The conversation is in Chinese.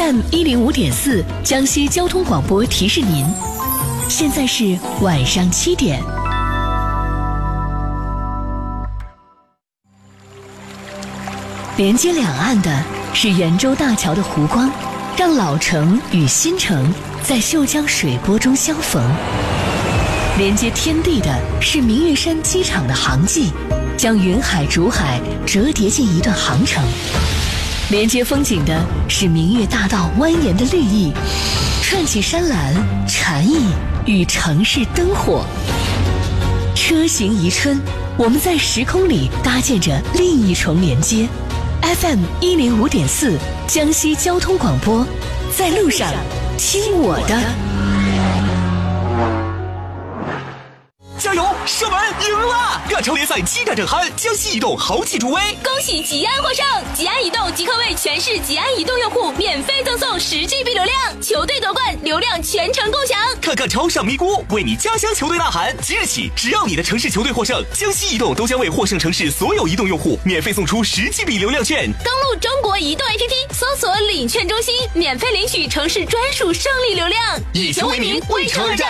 FM105.4江西交通广播提示您，现在是晚上7点。连接两岸的是延州大桥的湖光，让老城与新城在秀江水波中相逢。连接天地的是明月山机场的航迹，将云海竹海折叠进一段航程。连接风景的是明月大道蜿蜒的绿意，串起山岚禅意与城市灯火。车行宜春，我们在时空里搭建着另一重连接。FM105.4江西交通广播，在路上听我的。 加油！射门赢了！亚超联赛激战正酣，江西移动豪气助威， 恭喜吉安获胜！吉安移动即刻为全市吉安移动用户免费赠送10GB 流量，球队夺冠，流量全程共享。 看看超上咪咕，为你家乡球队呐喊！即日起，只要你的城市球队获胜，江西移动都将为获胜城市所有移动用户免费送出10GB 流量券。 登录中国移动 APP， 搜索领券中心，免费领取城市专属胜利流量。 以球为名，为城而战。